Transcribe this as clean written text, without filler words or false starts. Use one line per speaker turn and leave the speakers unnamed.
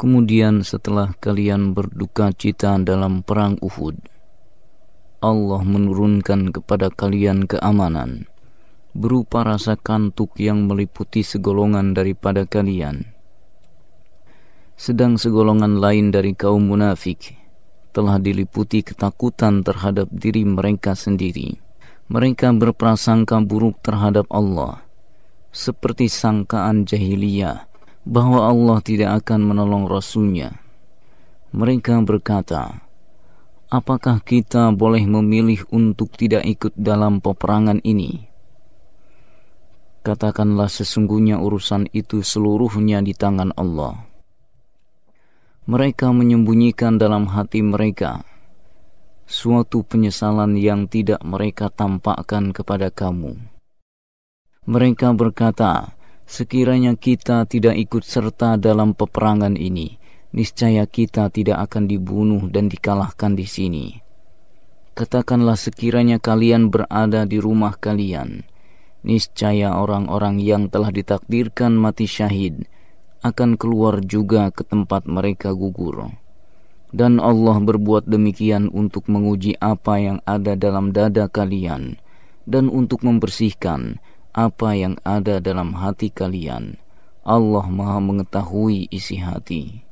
Kemudian setelah kalian berduka cita dalam perang Uhud, Allah menurunkan kepada kalian keamanan berupa rasa kantuk yang meliputi segolongan daripada kalian. Sedang segolongan lain dari kaum munafik telah diliputi ketakutan terhadap diri mereka sendiri. Mereka berprasangka buruk terhadap Allah, seperti sangkaan jahiliyah bahwa Allah tidak akan menolong Rasul-Nya. Mereka berkata, apakah kita boleh memilih untuk tidak ikut dalam peperangan ini? Katakanlah, sesungguhnya urusan itu seluruhnya di tangan Allah. Mereka menyembunyikan dalam hati mereka suatu penyesalan yang tidak mereka tampakkan kepada kamu. Mereka berkata, sekiranya kita tidak ikut serta dalam peperangan ini, niscaya kita tidak akan dibunuh dan dikalahkan di sini. Katakanlah, sekiranya kalian berada di rumah kalian, niscaya orang-orang yang telah ditakdirkan mati syahid akan keluar juga ke tempat mereka gugur. Dan Allah berbuat demikian untuk menguji apa yang ada dalam dada kalian dan untuk membersihkan apa yang ada dalam hati kalian. Allah Maha mengetahui isi hati.